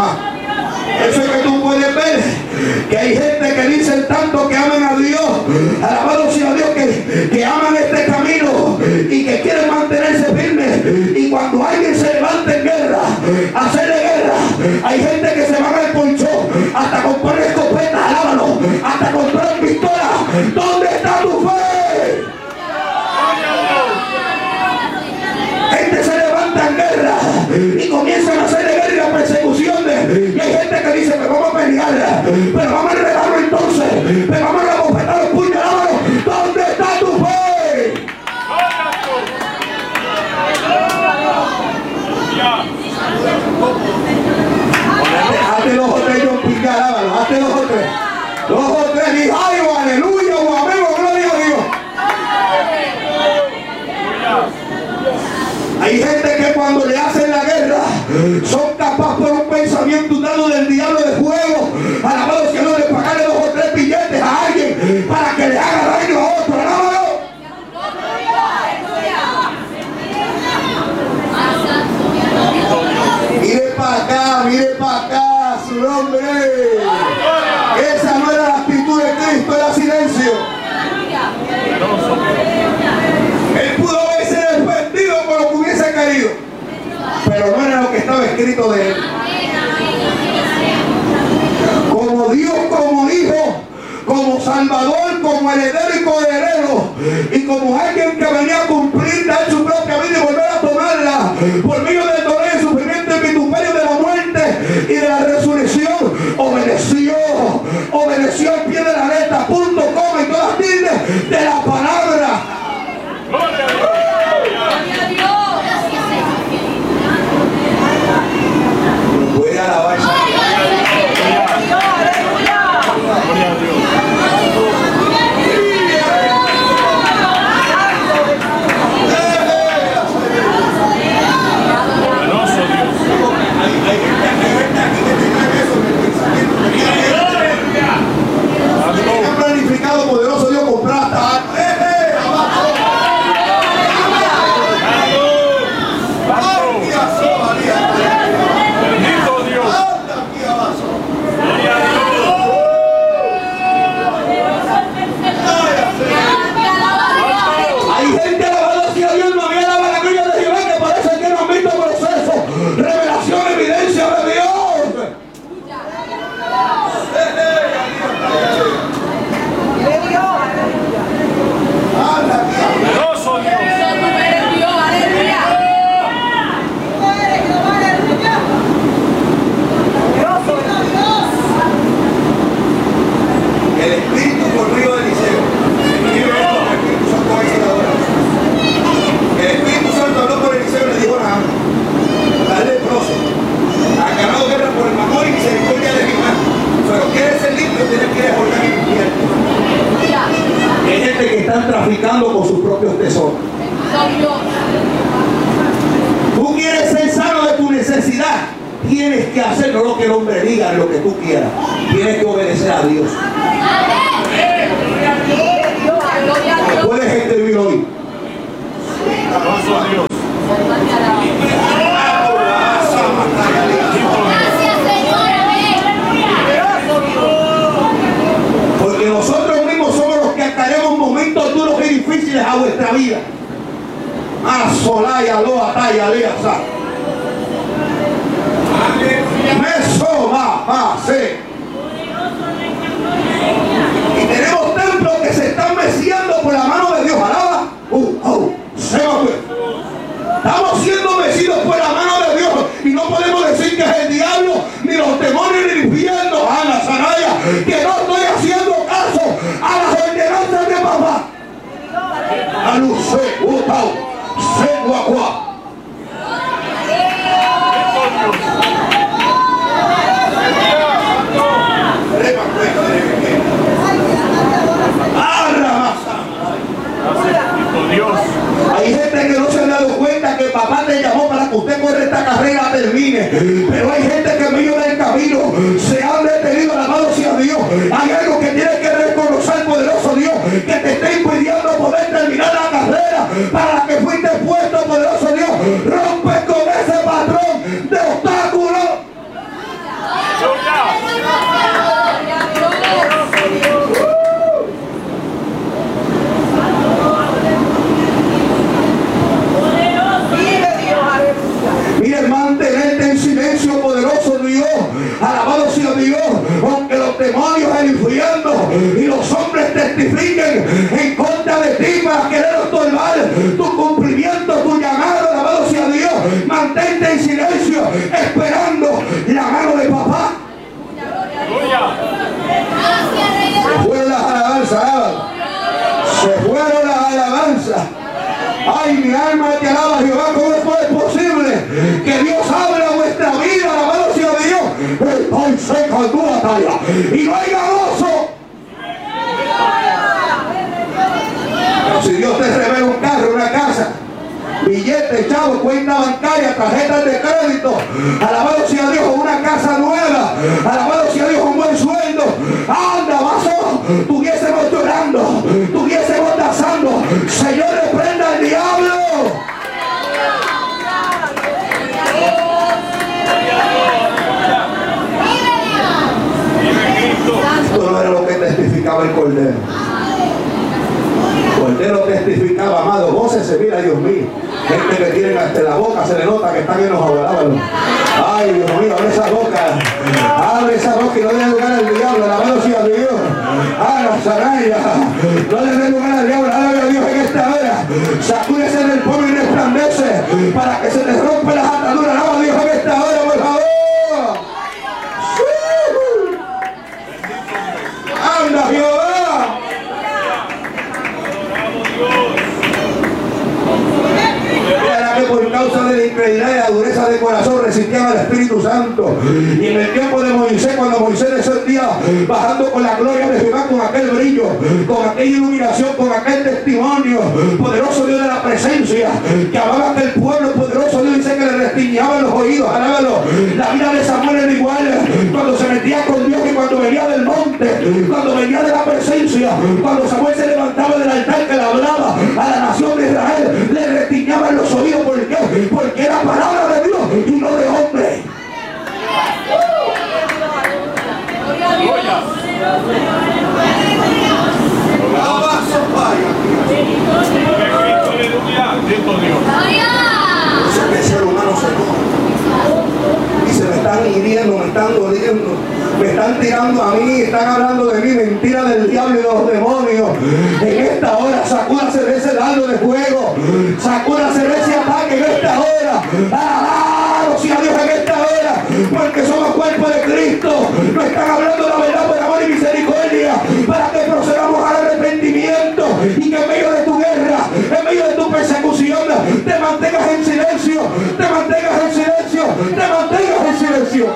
Eso es que tú puedes ver que hay gente que dicen tanto que aman a Dios, alabado sea Dios, que aman este camino y que quieren mantenerse firmes, y cuando alguien se levanta en guerra, hacerle guerra, hay gente que se van al colchón hasta comprar escopetas, alábalo, hasta comprar pistolas. ¿Dónde está tu fe? Gente se levanta en guerra y comienzan a hacerle guerra y persecuciones, y hay gente que dice: pero vamos a pelear, pero vamos a regalarlo entonces, pero vamos a bofetar los puños. ¿Dónde está tu fe? Hazte los otros, yo picar, hazte los otros. Los otros, y ay, o aleluya, o amén, o gloria a Dios. Hay gente que cuando le hacen la guerra son capaces por un pensamiento dado del diablo de fuego, alabado sea Dios, de pagarle 2 o 3 billetes a alguien para que le haga daño a otro. Alábalo. Mire para acá, su nombre. Esa no era la actitud de Cristo, era silencio. Él pudo haberse defendido por lo que hubiese querido, pero no era lo que estaba escrito de él. Como Dios, como Hijo, como Salvador, como heredero y coheredero, y como alguien que venía a cumplir, dar su propia vida y volver a tomarla por medio del dolor y sufrimiento y vituperio de la muerte y de la resurrección, obedeció al pie de la letra, punto, coma y todas las tildes de la palabra. Voy a alabar. Han planificado, poderoso Dios, comprar hasta traficando con sus propios tesoros. Tú quieres ser sano de tu necesidad, tienes que hacer no lo que el hombre diga, lo que tú quieras. Tienes que obedecer a Dios. ¿Cómo puede gente vivir hoy? Porque nosotros mismos somos los que acarreamos momentos duros y difíciles a vuestra vida. Solaya, loa, talla, lea, sa. Meso, va, se. Y tenemos templos que se están meciendo por la mano de Dios. Alaba. Se va pues. Estamos siendo mecidos por la mano de Dios. Y no podemos decir que es el diablo, ni los demonios, ni el infierno. Ana, Sanaya, que no estoy haciendo caso a las ordenanzas de papá. A luz, se, guau. testifiquen en contra de ti para querer estorbar tu cumplimiento, tu llamado. Alabado sea Dios. Mantente en silencio esperando la mano de papá. Se fueron las alabanzas. Se fueron las alabanzas. Ay, mi alma te alaba, Jehová. ¿Cómo es posible que Dios hable a vuestra vida? Alabado sea Dios. Estoy seca en tu batalla y no hay gozo. Pero si Dios te revela un carro, una casa, billetes, chavos, cuenta bancaria, tarjetas de crédito, alabado sea Dios, una casa nueva, alabado sea Dios, un buen sueldo, anda, vaso, estuviésemos llorando, estuviésemos danzando. Señor, reprenda al diablo. Esto no era lo que testificaba el Cordero. Cordero testificaba, amado, gócese, mira, Dios mío. Gente que tienen hasta la boca, se le nota que están enojados. Ay, Dios mío, abre esa boca y no le dé lugar al diablo. Alabado sea Dios. Haga Saraya, no le dé lugar al diablo. Alabe a Dios en esta hora. Sacúdese del polvo y resplandece para que se te rompe las ataduras. Alaba a Dios en esta hora, por favor. Anda, Jehová. Era que por causa de la incredulidad y la dureza de corazón resistían al Espíritu Santo. Y en el tiempo de Moisés, cuando Moisés descendía bajando con la gloria de Jehová, con aquel brillo, con aquella iluminación, con aquel testimonio poderoso Dios de la presencia, que amaba aquel pueblo poderoso Dios, dice que le restiñaba los oídos. Alábalo. La vida de Samuel era igual cuando se metía con Dios y cuando venía del monte, cuando venía de la presencia, cuando Samuel se levantaba del altar que le hablaba a la nación de Israel, le restiñaban los oídos. ¿Por qué? Porque era palabra de Dios y no de hombre. Ese ser humano se enoja y se me están hiriendo, me están doliendo, me están tirando a mí, están hablando de mí, mentira del diablo y de los demonios. En esta hora sacúdase de ese dardo de fuego, sacúdase de ese ataque en esta hora. Alabado sea Dios en esta hora, porque somos cuerpo de Cristo. No están hablando la verdad por amor y misericordia, para que procedamos al arrepentimiento y que en medio de tu guerra, en medio de tu persecución, te mantengas en silencio, te mantengas en silencio, te mantengas en silencio.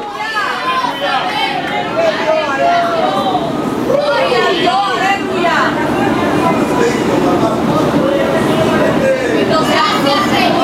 Aleluya.